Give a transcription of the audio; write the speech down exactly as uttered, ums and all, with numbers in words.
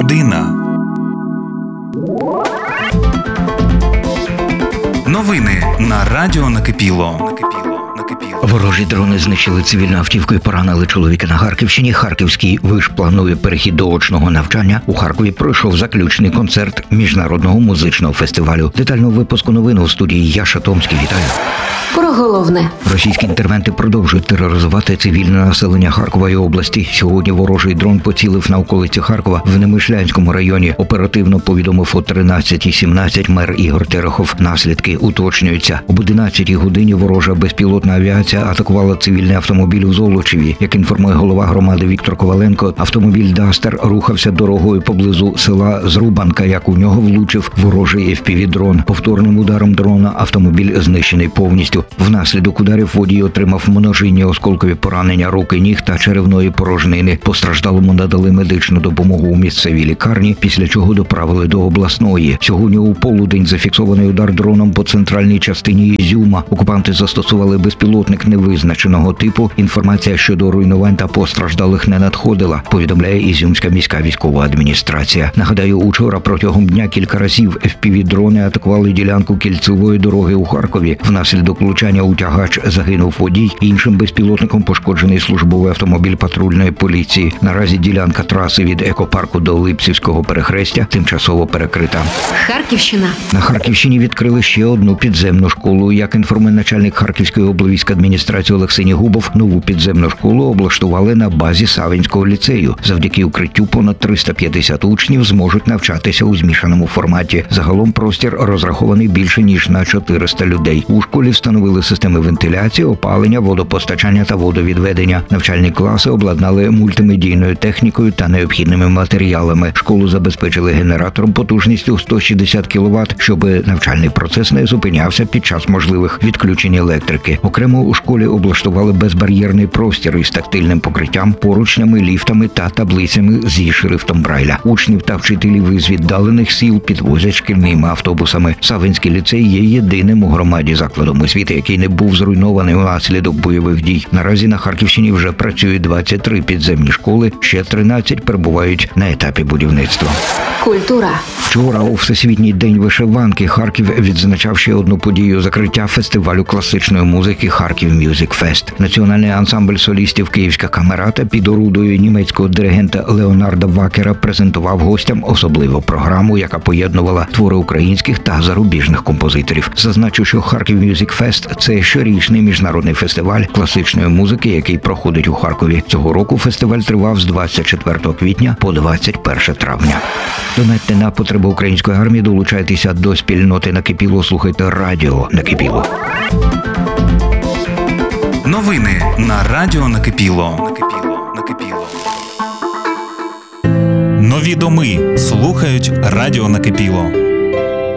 Година. Новини на радіо Накипіло. Ворожі дрони знищили цивільну автівку і поранили чоловіка на Харківщині. Харківський виш планує перехід до очного навчання. У Харкові пройшов заключний концерт міжнародного музичного фестивалю. Детального випуску новин у студії Яша Томський. Вітаю. Про головне. Російські інтервенти продовжують тероризувати цивільне населення Харкова і області. Сьогодні ворожий дрон поцілив на околиці Харкова в Немишлянському районі. Оперативно повідомив о тринадцятій сімнадцять мер Ігор Терехов. Наслідки уточнюються. Об одинадцятій годині ворожа безпілотна авіація атакувала цивільний автомобіль у Золочеві. Як інформує голова громади Віктор Коваленко, автомобіль «Дастер» рухався дорогою поблизу села Зрубанка, як у нього влучив ворожий еф пі ві-дрон. Повторним ударом дрона автомобіль знищений повністю. Внаслідок ударів водій отримав множинні осколкові поранення рук і ніг та черевної порожнини. Постраждалому надали медичну допомогу у місцевій лікарні, після чого доправили до обласної. Сьогодні у полудень зафіксований удар дроном по центральній частині Ізюма. Окупанти застосували безпілотник невизначеного типу. Інформація щодо руйнувань та постраждалих не надходила, повідомляє Ізюмська міська військова адміністрація. Нагадаю, учора протягом дня кілька разів еф пі ві-дрони атакували ділянку кільцевої дороги у Харкові. Внаслідок влучання у тягач загинув водій. Іншим безпілотником пошкоджений службовий автомобіль патрульної поліції. Наразі ділянка траси від екопарку до Липцівського перехрестя тимчасово перекрита. Харківщина. На Харківщині відкрили ще одну підземну школу. Як інформує начальник Харківської облвійської адміністрації Олексій Губов, нову підземну школу облаштували на базі Савинського ліцею. Завдяки укриттю понад триста п'ятдесят учнів зможуть навчатися у змішаному форматі. Загалом простір розрахований більше ніж на чотириста людей. У школі встановили системи вентиляції, опалення, водопостачання та водовідведення. Навчальні класи обладнали мультимедійною технікою та необхідними матеріалами. Школу забезпечили генератором потужністю сто шістдесят кіловат, щоб навчальний процес не зупинявся під час можливих відключень електрики. Окремо у школі облаштували безбар'єрний простір із тактильним покриттям, поручнями, ліфтами та таблицями зі шрифтом Брайля. Учнів та вчителів із віддалених сіл підвозять шкільними автобусами. Савинський ліцей є єдиним у громаді закладом освіти, який не був зруйнований внаслідок бойових дій. Наразі на Харківщині вже працюють двадцять три підземні школи, ще тринадцять перебувають на етапі будівництва. Культура. Вчора у Всесвітній день вишиванки Харків відзначав ще одну подію – закриття фестивалю класичної музики «Харків Мюзик Фест». Національний ансамбль солістів «Київська камерата» під орудою німецького диригента Леонарда Вакера презентував гостям особливу програму, яка поєднувала твори українських та зарубіжних композиторів. Зазначу, що «Харків Мюзик Фест» – це щорічний міжнародний фестиваль класичної музики, який проходить у Харкові. Цього року фестиваль тривав з двадцять четвертого квітня по двадцять перше травня. Донатьте на потреби української армії, долучайтеся до спільноти Накипіло, слухайте радіо Накипіло. Новини на радіо Накипіло. Накипіло. Нові доми слухають радіо Накипіло.